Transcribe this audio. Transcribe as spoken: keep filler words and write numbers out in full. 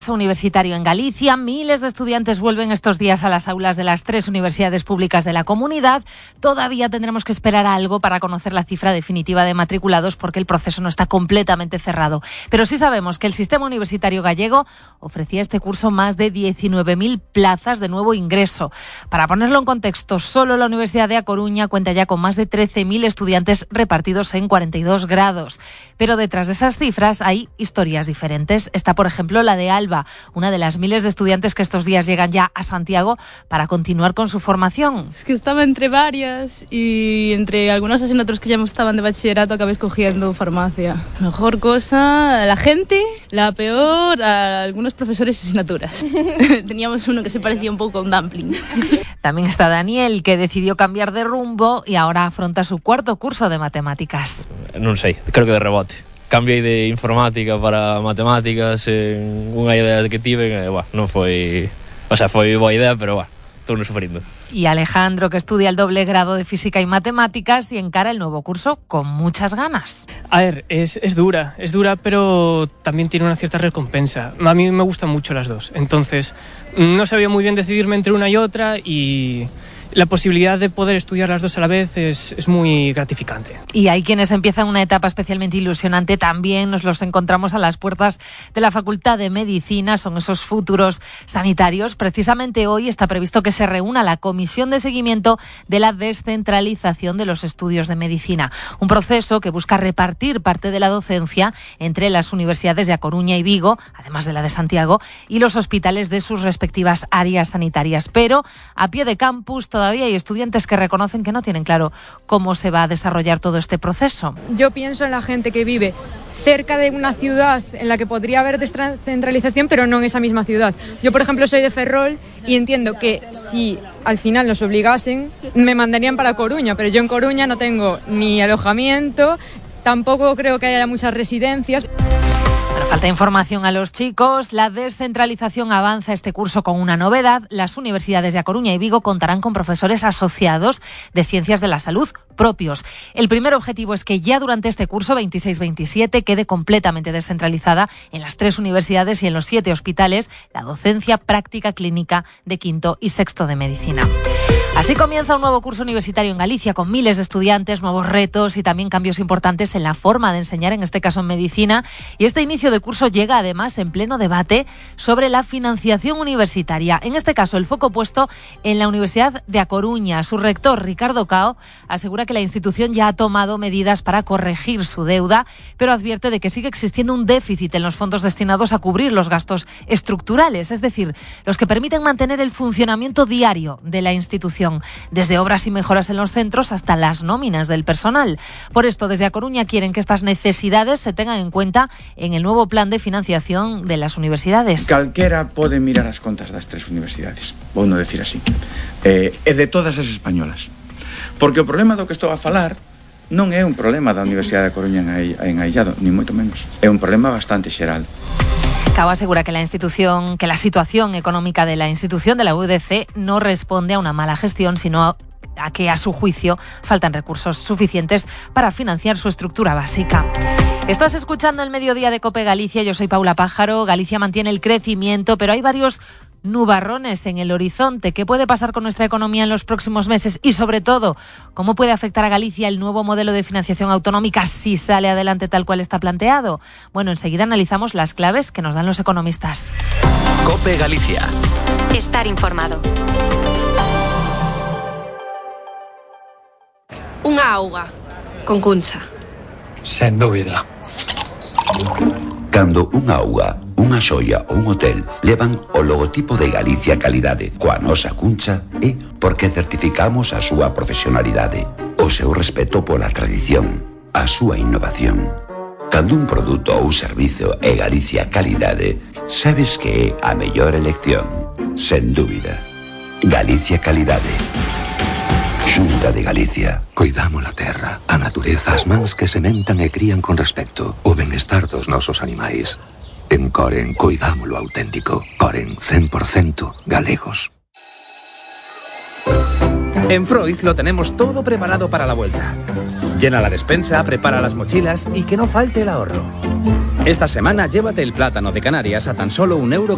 Universitario en Galicia. Miles de estudiantes vuelven estos días a las aulas de las tres universidades públicas de la comunidad. Todavía tendremos que esperar algo para conocer la cifra definitiva de matriculados porque el proceso no está completamente cerrado. Pero sí sabemos que el sistema universitario gallego ofrecía este curso más de diecinueve mil plazas de nuevo ingreso. Para ponerlo en contexto, solo la Universidad de A Coruña cuenta ya con más de trece mil estudiantes repartidos en cuarenta y dos grados. Pero detrás de esas cifras hay historias diferentes. Está, por ejemplo, la de Alba, una de las miles de estudiantes que estos días llegan ya a Santiago para continuar con su formación. Es que estaba entre varias y entre algunas asignaturas que ya me estaban de bachillerato acabé escogiendo farmacia. Mejor cosa, la gente, la peor, a algunos profesores y asignaturas. Teníamos uno que se parecía un poco a un dumpling. También está Daniel, que decidió cambiar de rumbo y ahora afronta su cuarto curso de matemáticas. Non sei, creo que de rebote. Cambiei de informática para matemáticas, en unha idea que tive, e, bah, non foi, o sea, foi boa idea, pero bah, estou non sufrindo. Y Alejandro, que estudia el doble grado de física y matemáticas y encara el nuevo curso con muchas ganas. A ver, es, es dura, es dura, pero también tiene una cierta recompensa. A mí me gustan mucho las dos, entonces no sabía muy bien decidirme entre una y otra y la posibilidad de poder estudiar las dos a la vez es, es muy gratificante. Y hay quienes empiezan una etapa especialmente ilusionante. También nos los encontramos a las puertas de la Facultad de Medicina. Son esos futuros sanitarios. Precisamente hoy está previsto que se reúna la Comisión de Seguimiento de la Descentralización de los Estudios de Medicina. Un proceso que busca repartir parte de la docencia entre las universidades de A Coruña y Vigo, además de la de Santiago, y los hospitales de sus respectivas áreas sanitarias. Pero a pie de campus todavía hay estudiantes que reconocen que no tienen claro cómo se va a desarrollar todo este proceso. Yo pienso en la gente que vive cerca de una ciudad en la que podría haber descentralización, pero no en esa misma ciudad. Yo, por ejemplo, soy de Ferrol y entiendo que si al final nos obligasen, me mandarían para Coruña, pero yo en Coruña no tengo ni alojamiento, tampoco creo que haya muchas residencias. Falta información a los chicos. La descentralización avanza este curso con una novedad. Las universidades de A Coruña y Vigo contarán con profesores asociados de ciencias de la salud propios. El primer objetivo es que ya durante este curso veintiséis veintisiete quede completamente descentralizada en las tres universidades y en los siete hospitales la docencia práctica clínica de quinto y sexto de medicina. Así comienza un nuevo curso universitario en Galicia con miles de estudiantes, nuevos retos y también cambios importantes en la forma de enseñar, en este caso en medicina. Y este inicio de curso llega además en pleno debate sobre la financiación universitaria. En este caso, el foco puesto en la Universidad de A Coruña. Su rector, Ricardo Cao, asegura que la institución ya ha tomado medidas para corregir su deuda, pero advierte de que sigue existiendo un déficit en los fondos destinados a cubrir los gastos estructurales, es decir, los que permiten mantener el funcionamiento diario de la institución, desde obras y mejoras en los centros hasta las nóminas del personal. Por esto, desde A Coruña quieren que estas necesidades se tengan en cuenta en el nuevo plan de financiación de las universidades. Calquera pode mirar as contas das tres universidades, vou non decir así, eh, e de todas as españolas. Porque o problema do que estou a falar non é un problema da Universidade de A Coruña en Aillado, ni moito menos. É un problema bastante xeral. Cao asegura que la institución, que la situación económica de la institución de la U D C no responde a una mala gestión, sino a que, a su juicio, faltan recursos suficientes para financiar su estructura básica. Estás escuchando el Mediodía de COPE Galicia, yo soy Paula Pájaro. Galicia mantiene el crecimiento, pero hay varios nubarrones en el horizonte. ¿Qué puede pasar con nuestra economía en los próximos meses? Y sobre todo, ¿cómo puede afectar a Galicia el nuevo modelo de financiación autonómica si sale adelante tal cual está planteado? Bueno, enseguida analizamos las claves que nos dan los economistas. COPE Galicia. Estar informado. Unha auga con Cuncha. Sen dúbida. Cando unha auga, unha xoia ou un hotel levan o logotipo de Galicia Calidade coa nosa Cuncha, é porque certificamos a súa profesionalidade, o seu respeto pola tradición, a súa innovación. Cando un produto ou servizo é Galicia Calidade, sabes que é a mellor elección, sen dúbida. Galicia Calidade. Xunta de Galicia. Coidamos a terra, a natureza, as mans que sementan e crían con respecto, o benestar dos nosos animais. En Coren, coidámolo auténtico. Coren, cen por ciento galegos. En Freud lo tenemos todo preparado para la vuelta. Llena la despensa, prepara las mochilas y que no falte el ahorro. Esta semana llévate el plátano de Canarias a tan solo un euro